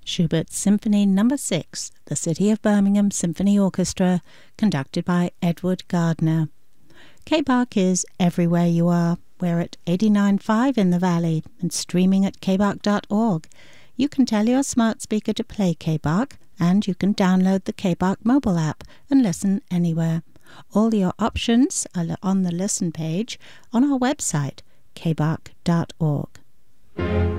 Schubert Symphony No. 6, the City of Birmingham Symphony Orchestra, conducted by Edward Gardner. KBARC is everywhere you are. We're at 89.5 in the Valley and streaming at kbark.org. You can tell your smart speaker to play KBARC, and you can download the KBARC mobile app and listen anywhere. All your options are on the listen page on our website, kbark.org.